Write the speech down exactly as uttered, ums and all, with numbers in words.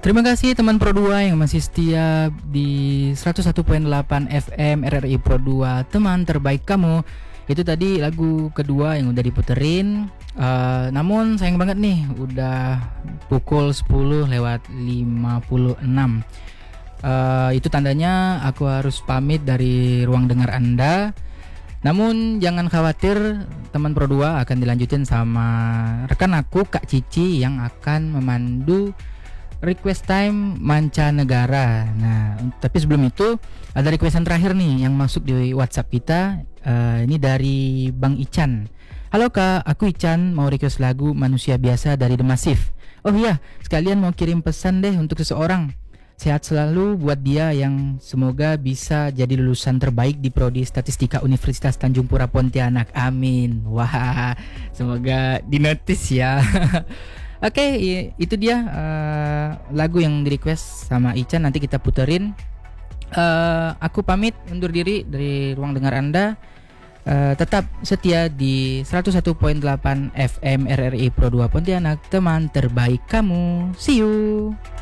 Terima kasih teman Pro dua yang masih setia di seratus satu koma delapan F M R R I Pro dua, teman terbaik kamu. Itu tadi lagu kedua yang udah diputerin. Uh, namun sayang banget nih, udah pukul sepuluh lewat lima puluh enam. Uh, itu tandanya aku harus pamit dari ruang dengar Anda. Namun jangan khawatir, teman Pro dua akan dilanjutin sama rekan aku Kak Cici yang akan memandu request time mancanegara. Nah, tapi sebelum itu ada requestan terakhir nih yang masuk di WhatsApp kita. Uh, ini dari Bang Ican. Halo Kak, aku Ican mau request lagu Manusia Biasa dari The Massive. Oh iya, sekalian mau kirim pesan deh untuk seseorang. Sehat selalu buat dia yang semoga bisa jadi lulusan terbaik di Prodi Statistika Universitas Tanjung Pura Pontianak. Amin. Wah, semoga dinotis ya. Oke, okay, itu dia uh, lagu yang di request sama Ican, nanti kita puterin. Uh, aku pamit undur diri dari ruang dengar Anda. Uh, tetap setia di seratus satu koma delapan F M R R I Pro dua Pontianak, teman terbaik kamu. See you.